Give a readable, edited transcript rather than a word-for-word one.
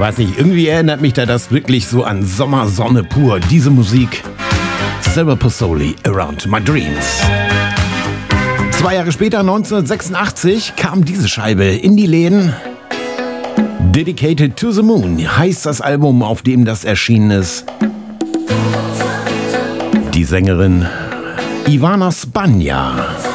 weiß nicht, irgendwie erinnert mich das wirklich so an Sommersonne pur. Diese Musik. Silver Pozzoli, Around My Dreams. 2 Jahre später, 1986, kam diese Scheibe in die Läden. Dedicated to the Moon heißt das Album, auf dem das erschienen ist. Die Sängerin Ivana Spanja.